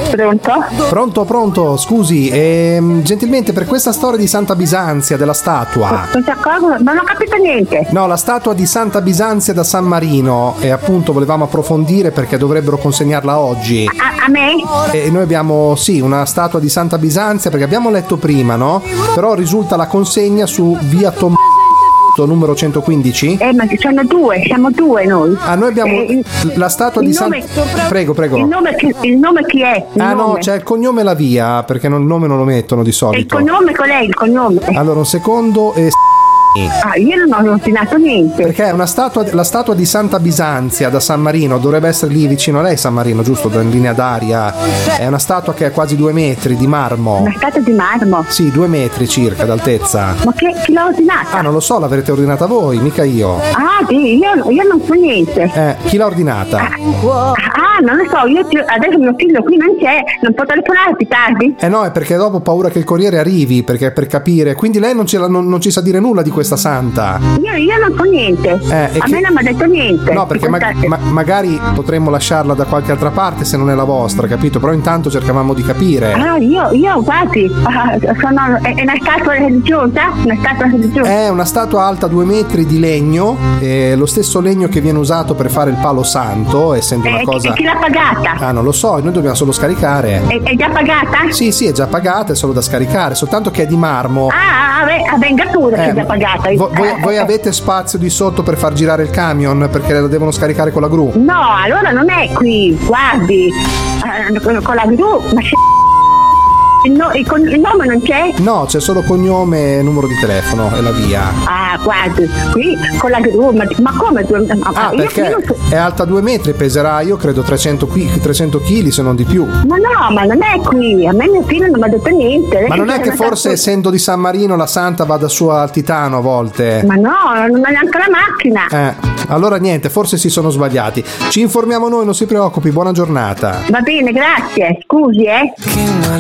Pronto? Pronto, scusi, gentilmente per questa storia di Santa Bisanzia, della statua. Questa cosa? Non ho capito niente. No, la statua di Santa Bisanzia da San Marino, e appunto volevamo approfondire perché dovrebbero consegnarla oggi. A me? E noi abbiamo, sì, una statua di Santa Bisanzia, perché abbiamo letto prima, no? Però risulta la consegna su via numero 115? Ma sono due, siamo due noi. Ah, noi abbiamo la statua di Santa... Prego. Il nome chi è? No, c'è il cognome e la via, perché il nome non lo mettono di solito. E il cognome qual è il cognome? Allora, un secondo e... io non ho ordinato niente. Perché è la statua di Santa Bisanzia da San Marino, dovrebbe essere lì vicino a lei San Marino, giusto? In linea d'aria. È una statua che è quasi 2 metri di marmo. Una statua di marmo? Sì, 2 metri circa d'altezza. Ma chi l'ha ordinata? Ah, non lo so, l'avrete ordinata voi, mica io. Io non so niente. Chi l'ha ordinata? Non lo so, adesso mio figlio qui non c'è, non può telefonare più tardi? No, è perché dopo ho paura che il corriere arrivi, perché per capire, quindi lei non ci sa dire nulla di questa santa. Io non so niente. A me non mi ha detto niente. No, perché magari potremmo lasciarla da qualche altra parte se non è la vostra, capito? Però intanto cercavamo di capire. Io quasi sono è una statua religiosa? È una statua alta 2 metri di legno, lo stesso legno che viene usato per fare il palo santo, essendo una cosa... Chi l'ha pagata? Non lo so, noi dobbiamo solo scaricare. È già pagata? Sì, è già pagata, è solo da scaricare, soltanto che è di marmo. Venga pure che è già pagata. Voi avete spazio di sotto per far girare il camion, perché la devono scaricare con la gru? No, allora non è qui, guardi, con la gru, ma il nome non c'è? No, c'è solo cognome e numero di telefono e la via. Guardi, qui con la gru, ma come? Perché è alta 2 metri, peserà io credo 300 kg se non di più. Ma no, ma non è qui, a me mio figlio non mi ha detto niente. Ma non è che forse essendo di San Marino la santa vada su a Altitano a volte? Ma no, non ha neanche la macchina. Allora niente, forse si sono sbagliati. Ci informiamo noi, non si preoccupi, buona giornata. Va bene, grazie, scusi